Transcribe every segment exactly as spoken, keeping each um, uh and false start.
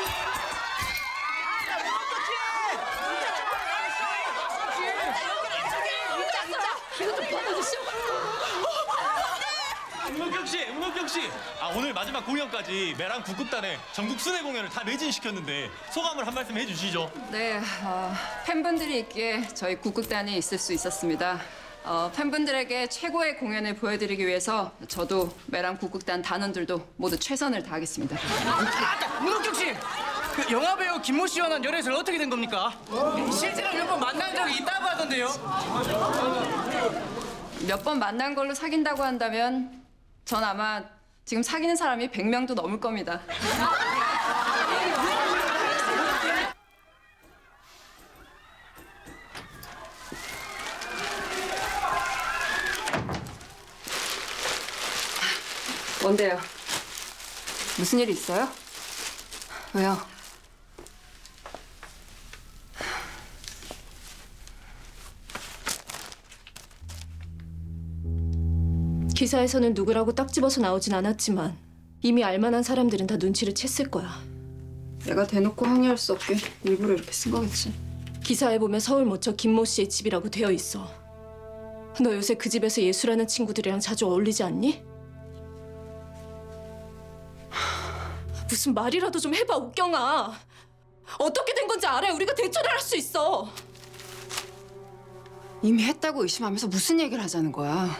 문경경 씨, 문경경 씨. 아, 오늘 마지막 공연까지 매랑 국극단의 전국 순회 공연을 다 매진시켰는데 소감을 한 말씀 해주시죠. 네, 어, 팬분들이 있기에 저희 국극단이 있을 수 있었습니다. 어, 팬분들에게 최고의 공연을 보여드리기 위해서 저도 매랑 국극단 단원들도 모두 최선을 다하겠습니다. 문경경 씨, 그 영화 배우 김모 씨와는 연애설 어떻게 된 겁니까? 실제로 몇 번 만난 적이 있다고 하던데요. 몇 번 만난 걸로 사귄다고 한다면 전 아마 지금 사귀는 사람이 백 명도 넘을 겁니다. 뭔데요? 무슨 일 있어요? 왜요? 기사에서는 누구라고 딱 집어서 나오진 않았지만 이미 알만한 사람들은 다 눈치를 챘을 거야. 내가 대놓고 항의할 수 없게 일부러 이렇게 쓴 거겠지. 기사에 보면 서울 모처 김모 씨의 집이라고 되어 있어. 너 요새 그 집에서 예술하는 친구들이랑 자주 어울리지 않니? 무슨 말이라도 좀 해봐, 옥경아. 어떻게 된 건지 알아야 우리가 대처를 할 수 있어. 이미 했다고 의심하면서 무슨 얘기를 하자는 거야?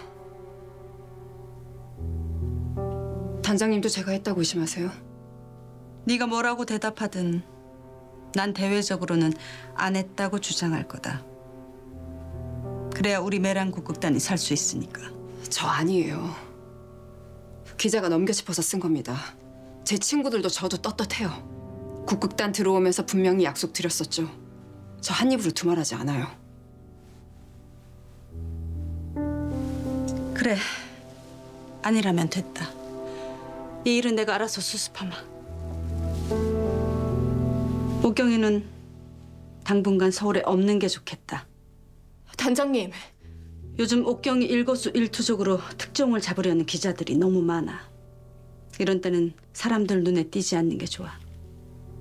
단장님도 제가 했다고 의심하세요? 네가 뭐라고 대답하든 난 대외적으로는 안 했다고 주장할 거다. 그래야 우리 매랑 국극단이 살 수 있으니까. 저 아니에요. 기자가 넘겨짚어서 쓴 겁니다. 제 친구들도 저도 떳떳해요. 국극단 들어오면서 분명히 약속드렸었죠. 저 한 입으로 두말하지 않아요. 그래, 아니라면 됐다. 이 일은 내가 알아서 수습하마. 옥경이는 당분간 서울에 없는 게 좋겠다. 단장님, 요즘 옥경이 일거수일투족으로 특종을 잡으려는 기자들이 너무 많아. 이런 때는 사람들 눈에 띄지 않는 게 좋아.